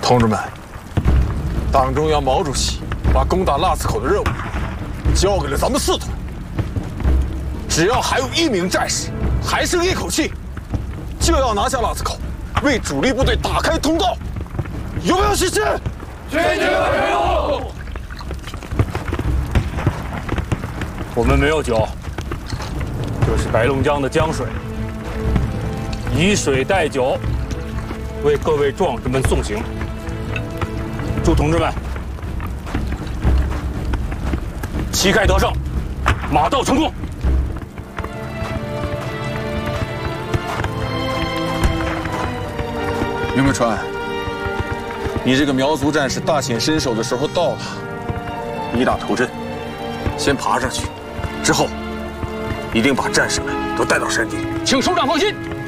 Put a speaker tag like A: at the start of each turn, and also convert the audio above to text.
A: 同志们，党中央毛主席把攻打腊子口的任务交给了咱们4团。只要还有1名战士还剩一口气，就要拿下腊子口，为主力部队打开通道。有没有信心？
B: 坚决没有。
C: 我们没有酒，这是白龙江的江水，以水代酒，为各位壮士们送行。祝同志们旗开得胜，马到成功。
A: 刘铭传，你这个苗族战士大显身手的时候到了，一打头阵，先爬上去，之后一定把战士们都带到山顶。
B: 请首长放心。